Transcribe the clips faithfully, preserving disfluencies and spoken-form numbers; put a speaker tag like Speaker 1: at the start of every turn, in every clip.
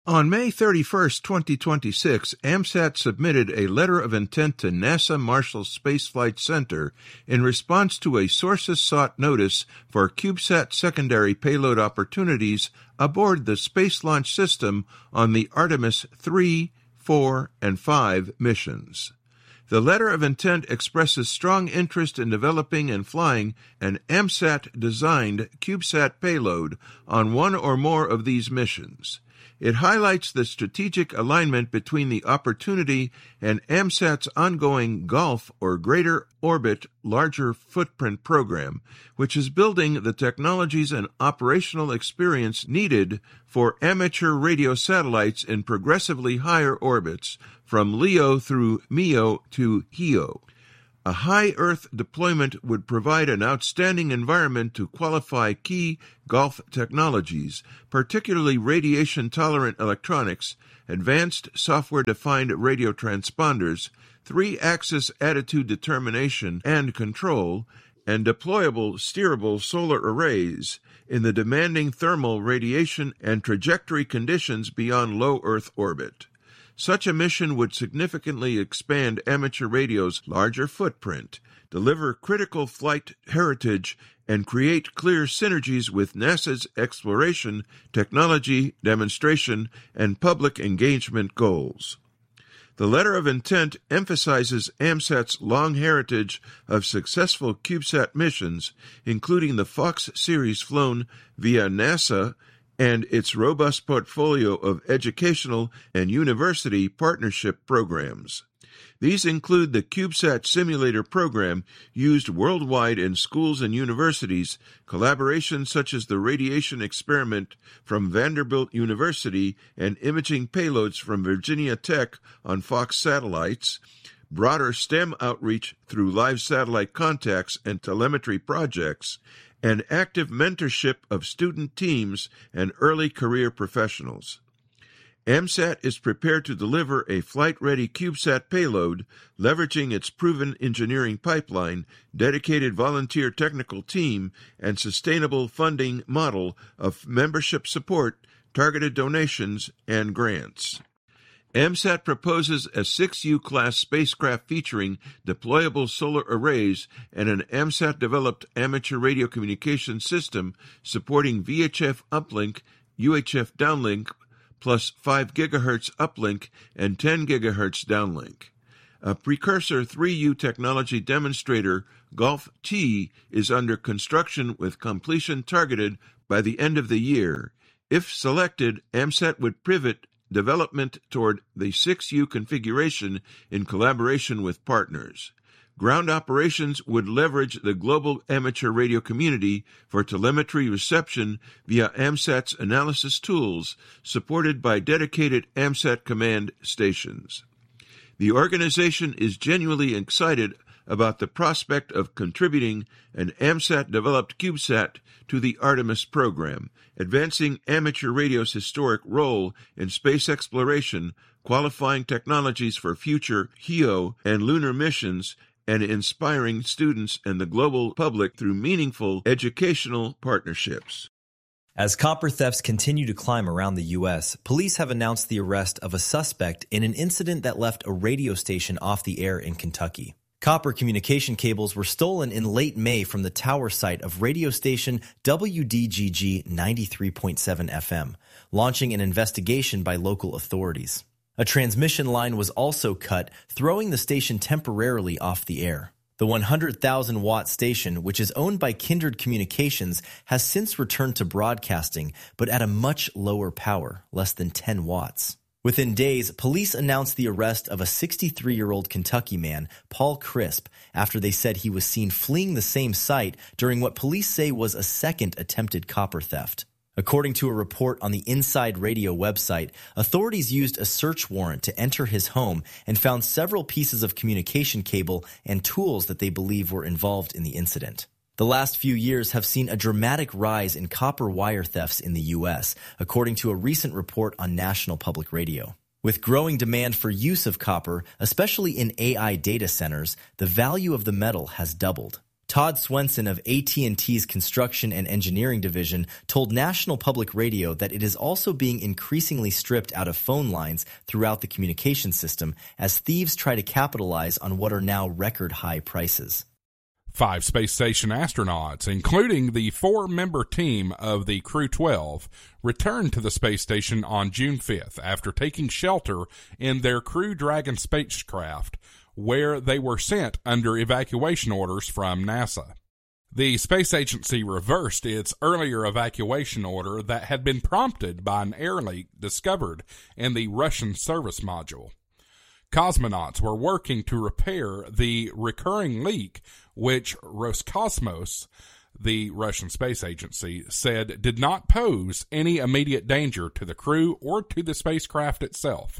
Speaker 1: On May thirty-first, twenty twenty-six, AMSAT submitted a letter of intent to NASA Marshall Space Flight Center in response to a sources sought notice for CubeSat secondary payload opportunities aboard the Space Launch System on the Artemis three, four, and five missions. The letter of intent expresses strong interest in developing and flying an AMSAT-designed CubeSat payload on one or more of these missions. It highlights the strategic alignment between the opportunity and AMSAT's ongoing GOLF, or Greater Orbit Larger Footprint program, which is building the technologies and operational experience needed for amateur radio satellites in progressively higher orbits, from LEO through MEO to HEO. A high Earth deployment would provide an outstanding environment to qualify key GOLF technologies, particularly radiation-tolerant electronics, advanced software-defined radio transponders, three-axis attitude determination and control, and deployable steerable solar arrays in the demanding thermal, radiation, and trajectory conditions beyond low Earth orbit. Such a mission would significantly expand amateur radio's larger footprint, deliver critical flight heritage, and create clear synergies with NASA's exploration, technology, demonstration, and public engagement goals. The letter of intent emphasizes AMSAT's long heritage of successful CubeSat missions, including the Fox series flown via NASA, and its robust portfolio of educational and university partnership programs. These include the CubeSat Simulator program used worldwide in schools and universities, collaborations such as the Radiation Experiment from Vanderbilt University and imaging payloads from Virginia Tech on Fox satellites, broader STEM outreach through live satellite contacts and telemetry projects, and active mentorship of student teams and early career professionals. AMSAT is prepared to deliver a flight-ready CubeSat payload, leveraging its proven engineering pipeline, dedicated volunteer technical team, and sustainable funding model of membership support, targeted donations, and grants. AMSAT proposes a six U class spacecraft featuring deployable solar arrays and an AMSAT-developed amateur radio communication system supporting V H F uplink, U H F downlink, plus five gigahertz uplink and ten gigahertz downlink. A precursor three U technology demonstrator, GOLF-T, is under construction with completion targeted by the end of the year. If selected, AMSAT would pivot development toward the six U configuration in collaboration with partners. Ground operations would leverage the global amateur radio community for telemetry reception via AMSAT's analysis tools, supported by dedicated AMSAT command stations. The organization is genuinely excited about the prospect of contributing an AMSAT-developed CubeSat to the Artemis program, advancing amateur radio's historic role in space exploration, qualifying technologies for future HEO and lunar missions, and inspiring students and the global public through meaningful educational partnerships.
Speaker 2: As copper thefts continue to climb around the U S, police have announced the arrest of a suspect in an incident that left a radio station off the air in Kentucky. Copper communication cables were stolen in late May from the tower site of radio station W D G G ninety-three point seven F M, launching an investigation by local authorities. A transmission line was also cut, throwing the station temporarily off the air. The one hundred thousand watt station, which is owned by Kindred Communications, has since returned to broadcasting, but at a much lower power, less than ten watts. Within days, police announced the arrest of a sixty-three-year-old Kentucky man, Paul Crisp, after they said he was seen fleeing the same site during what police say was a second attempted copper theft. According to a report on the Inside Radio website, authorities used a search warrant to enter his home and found several pieces of communication cable and tools that they believe were involved in the incident. The last few years have seen a dramatic rise in copper wire thefts in the U S, according to a recent report on National Public Radio. With growing demand for use of copper, especially in A I data centers, the value of the metal has doubled. Todd Swenson of A T and T's Construction and Engineering Division told National Public Radio that it is also being increasingly stripped out of phone lines throughout the communication system as thieves try to capitalize on what are now record-high prices.
Speaker 3: Five space station astronauts, including the four-member team of the Crew twelve, returned to the space station on June fifth after taking shelter in their Crew Dragon spacecraft, where they were sent under evacuation orders from NASA. The space agency reversed its earlier evacuation order that had been prompted by an air leak discovered in the Russian service module. Cosmonauts were working to repair the recurring leak, which Roscosmos, the Russian space agency, said did not pose any immediate danger to the crew or to the spacecraft itself.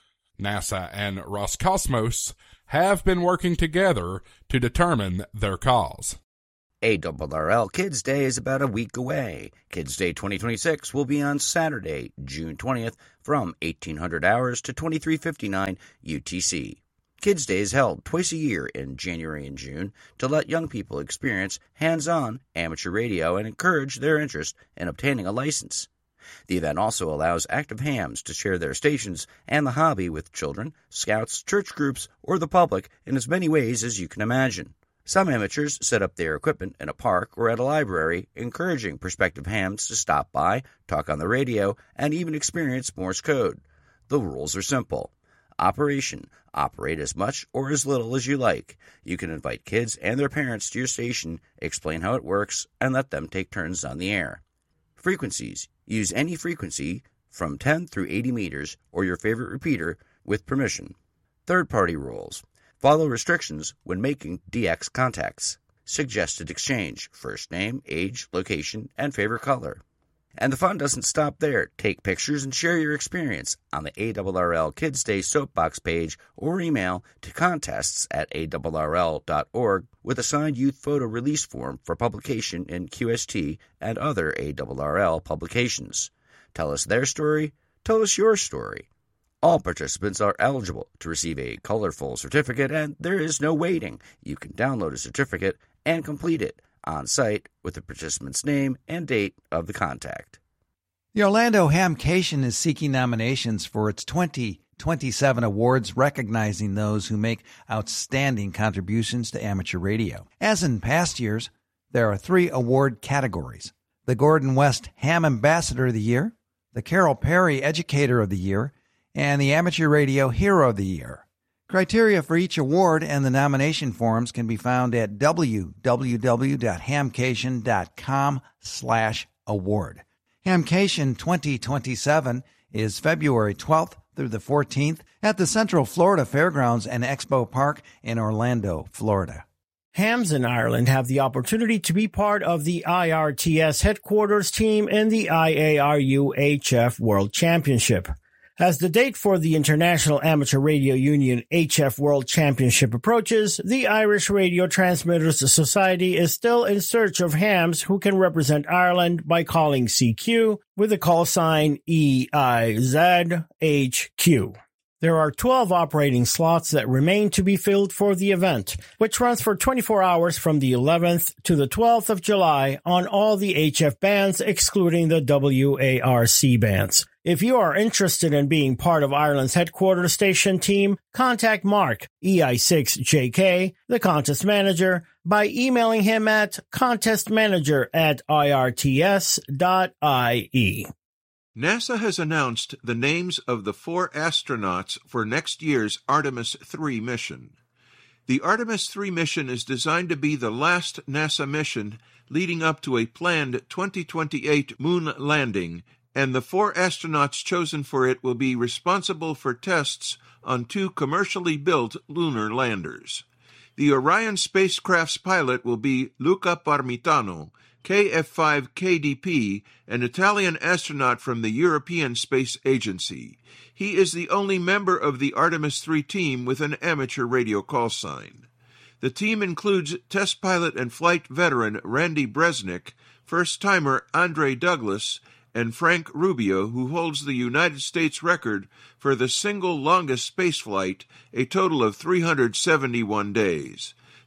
Speaker 3: NASA and Roscosmos have been working together to determine their cause.
Speaker 4: A R R L Kids Day is about a week away. Kids Day twenty twenty-six will be on Saturday, June twentieth, from eighteen hundred hours to twenty-three fifty-nine U T C. Kids Day is held twice a year in January and June to let young people experience hands-on amateur radio and encourage their interest in obtaining a license. The event also allows active hams to share their stations and the hobby with children, scouts, church groups, or the public in as many ways as you can imagine. Some amateurs set up their equipment in a park or at a library, encouraging prospective hams to stop by, talk on the radio, and even experience Morse code. The rules are simple. Operation: operate as much or as little as you like. You can invite kids and their parents to your station, explain how it works, and let them take turns on the air. Frequencies: use any frequency from ten through eighty meters or your favorite repeater with permission. Third-party rules: follow restrictions when making D X contacts. Suggested exchange: first name, age, location, and favorite color. And the fun doesn't stop there. Take pictures and share your experience on the A R R L Kids Day Soapbox page or email to contests at A R R L dot org with a signed youth photo release form for publication in Q S T and other A R R L publications. Tell us their story, tell us your story. All participants are eligible to receive a colorful certificate, and there is no waiting. You can download a certificate and complete it on site with the participant's name and date of the contact.
Speaker 5: The Orlando Hamcation is seeking nominations for its twenty twenty-seven awards, recognizing those who make outstanding contributions to amateur radio. As in past years, there are three award categories: the Gordon West Ham Ambassador of the Year, the Carol Perry Educator of the Year, and the Amateur Radio Hero of the Year. Criteria for each award and the nomination forms can be found at w w w dot hamcation dot com slash award. Hamcation twenty twenty-seven is February twelfth through the fourteenth at the Central Florida Fairgrounds and Expo Park in Orlando, Florida.
Speaker 6: Hams in Ireland have the opportunity to be part of the I R T S headquarters team in the I A R U H F World Championship. As the date for the International Amateur Radio Union H F World Championship approaches, the Irish Radio Transmitters Society is still in search of hams who can represent Ireland by calling C Q with the call sign E I Z H Q. There are twelve operating slots that remain to be filled for the event, which runs for twenty-four hours from the eleventh to the twelfth of July on all the H F bands excluding the W A R C bands. If you are interested in being part of Ireland's headquarters station team, contact Mark, E I six J K, the contest manager, by emailing him at contestmanager at I R T S dot I E.
Speaker 1: NASA has announced the names of the four astronauts for next year's Artemis three mission. The Artemis three mission is designed to be the last NASA mission leading up to a planned twenty twenty-eight moon landing, and the four astronauts chosen for it will be responsible for tests on two commercially built lunar landers. The Orion spacecraft's pilot will be Luca Parmitano, K F five K D P, an Italian astronaut from the European Space Agency. He is the only member of the Artemis three team with an amateur radio call sign. The team includes test pilot and flight veteran Randy Bresnik, first-timer Andre Douglas, and Frank Rubio, who holds the United States record for the single longest spaceflight, a total of three hundred seventy-one days.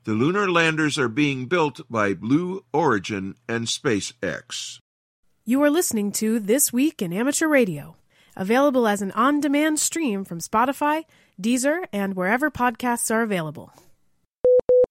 Speaker 1: The lunar landers are being built by Blue Origin and SpaceX.
Speaker 7: You are listening to This Week in Amateur Radio, available as an on-demand stream from Spotify, Deezer, and wherever podcasts are available.